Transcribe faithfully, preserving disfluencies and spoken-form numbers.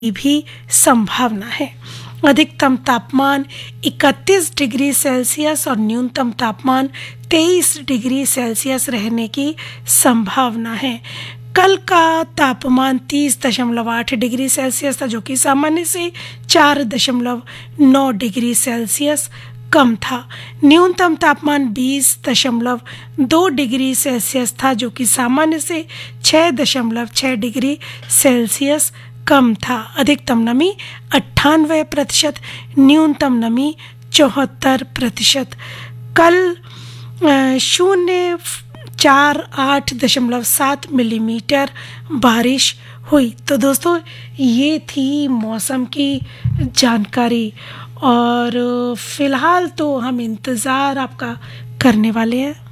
की भी संभावना है। अधिकतम तापमान इकतीस डिग्री सेल्सियस और न्यूनतम तापमान तेईस डिग्री सेल्सियस रहने की संभावना है। कल का तापमान तीस दशमलव आठ डिग्री सेल्सियस था, जो कि सामान्य से चार दशमलव नौ डिग्री सेल्सियस कम था। न्यूनतम तापमान बीस दशमलव दो डिग्री सेल्सियस था, जो कि सामान्य से छः दशमलव छः डिग्री सेल्सियस कम था। अधिकतम नमी अट्ठानवे प्रतिशत, न्यूनतम नमी चौहत्तर प्रतिशत। कल शून्य चार आठ दशमलव सात मिलीमीटर बारिश हुई। तो दोस्तों, ये थी मौसम की जानकारी और फिलहाल तो हम इंतज़ार आपका करने वाले हैं।